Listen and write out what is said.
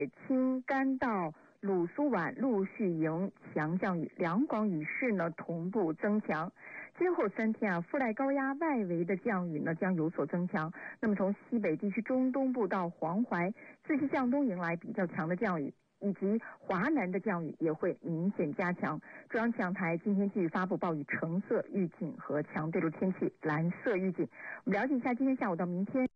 青甘到鲁苏皖陆续迎强降雨，两广雨势呢同步增强。今后3天啊，副带高压外围的降雨呢将有所增强。那么从西北地区中东部到黄淮，自西向东迎来比较强的降雨，以及华南的降雨也会明显加强。中央气象台今天继续发布暴雨橙色预警和强对流天气蓝色预警。我们了解一下今天下午到明天